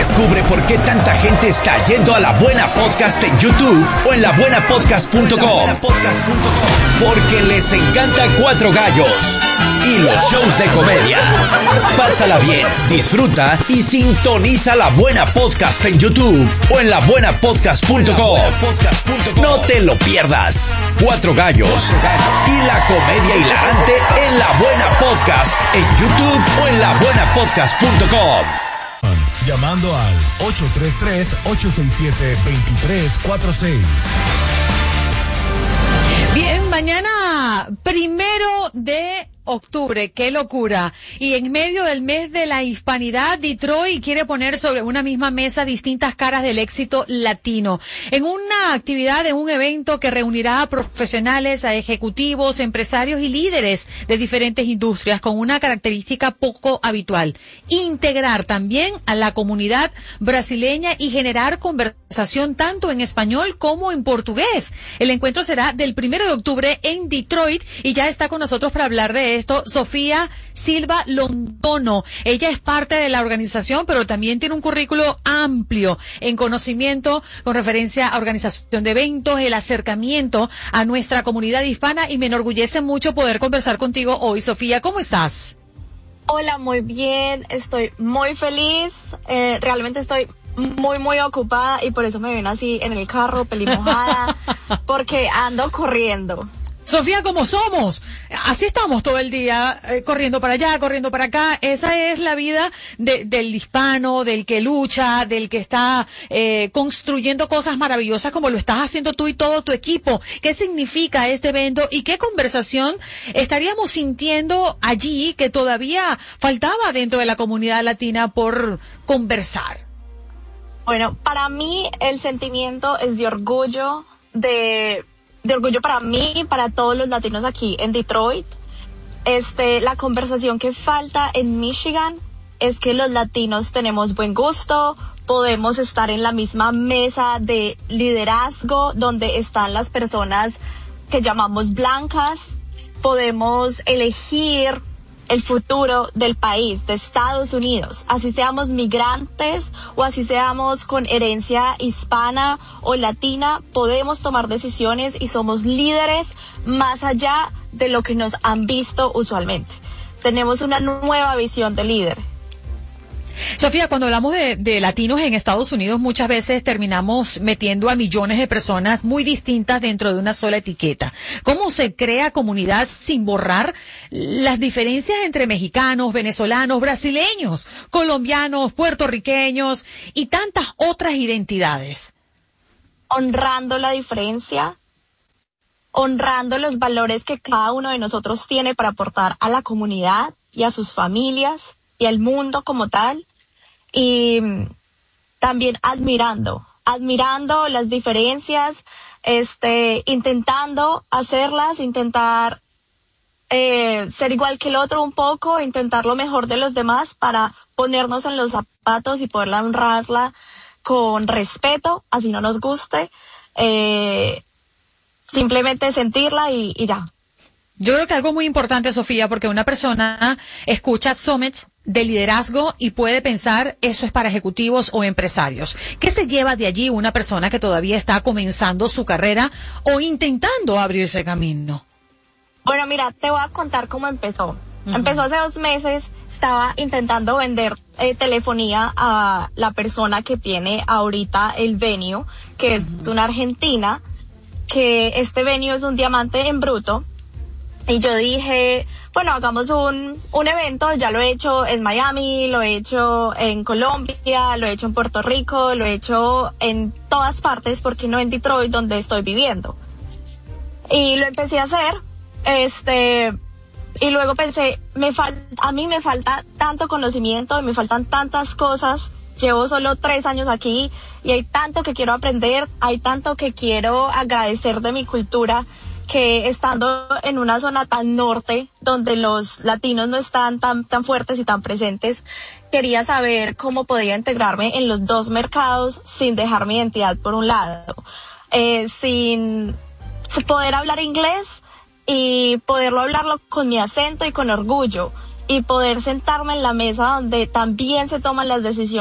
Descubre por qué tanta gente está yendo a La Buena Podcast en YouTube o en labuenapodcast.com. Porque les encanta Cuatro Gallos y los shows de comedia. Pásala bien, disfruta y sintoniza La Buena Podcast en YouTube o en labuenapodcast.com. No te lo pierdas. Cuatro Gallos y la comedia hilarante en La Buena Podcast en YouTube o en labuenapodcast.com. Llamando al 833-867-2346. Bien, mañana 1 de octubre, qué locura. Y en medio del mes de la hispanidad, Detroit quiere poner sobre una misma mesa distintas caras del éxito latino. En una actividad, en un evento que reunirá a profesionales, a ejecutivos, empresarios y líderes de diferentes industrias con una característica poco habitual. Integrar también a la comunidad brasileña y generar conversación tanto en español como en portugués. El encuentro será del 1 de octubre en Detroit y ya está con nosotros para hablar de esto Sofía Silva Londono. Ella es parte de la organización, pero también tiene un currículo amplio en conocimiento con referencia a organización de eventos, el acercamiento a nuestra comunidad hispana, y me enorgullece mucho poder conversar contigo hoy. Sofía, ¿cómo estás? Hola, muy bien, estoy muy feliz, realmente estoy muy ocupada y por eso me ven así en el carro, pelimojada, porque ando corriendo. Sofía, como somos, así estamos todo el día, corriendo para allá, corriendo para acá. Esa es la vida del hispano, del que lucha, del que está construyendo cosas maravillosas como lo estás haciendo tú y todo tu equipo. ¿Qué significa este evento y qué conversación estaríamos sintiendo allí que todavía faltaba dentro de la comunidad latina por conversar? Bueno, para mí el sentimiento es de orgullo, de orgullo para mí, para todos los latinos aquí en Detroit. La conversación que falta en Michigan es que los latinos tenemos buen gusto, podemos estar en la misma mesa de liderazgo donde están las personas que llamamos blancas, podemos elegir el futuro del país, de Estados Unidos, así seamos migrantes o así seamos con herencia hispana o latina, podemos tomar decisiones y somos líderes más allá de lo que nos han visto usualmente. Tenemos una nueva visión de líder. Sofía, cuando hablamos de latinos en Estados Unidos, muchas veces terminamos metiendo a millones de personas muy distintas dentro de una sola etiqueta. ¿Cómo se crea comunidad sin borrar las diferencias entre mexicanos, venezolanos, brasileños, colombianos, puertorriqueños y tantas otras identidades? Honrando la diferencia, honrando los valores que cada uno de nosotros tiene para aportar a la comunidad y a sus familias y al mundo como tal. Y también admirando las diferencias, intentando hacerlas, intentar ser igual que el otro un poco, intentar lo mejor de los demás para ponernos en los zapatos y poderla honrarla con respeto, así no nos guste, simplemente sentirla y ya. Yo creo que algo muy importante, Sofía, porque una persona escucha Summit de liderazgo y puede pensar eso es para ejecutivos o empresarios. ¿Qué se lleva de allí una persona que todavía está comenzando su carrera o intentando abrirse camino? Bueno, mira, te voy a contar cómo empezó. Empezó hace 2 meses, estaba intentando vender telefonía a la persona que tiene ahorita el venue, que es una argentina, que este venue es un diamante en bruto. Y yo dije, bueno, hagamos un evento, ya lo he hecho en Miami, lo he hecho en Colombia, lo he hecho en Puerto Rico, lo he hecho en todas partes, porque no en Detroit, donde estoy viviendo. Y lo empecé a hacer, y luego pensé, a mí me falta tanto conocimiento y me faltan tantas cosas. Llevo solo 3 años aquí y hay tanto que quiero aprender, hay tanto que quiero agradecer de mi cultura, que estando en una zona tan norte, donde los latinos no están tan fuertes y tan presentes, quería saber cómo podía integrarme en los 2 mercados sin dejar mi identidad por un lado, sin poder hablar inglés y poderlo hablarlo con mi acento y con orgullo, y poder sentarme en la mesa donde también se toman las decisiones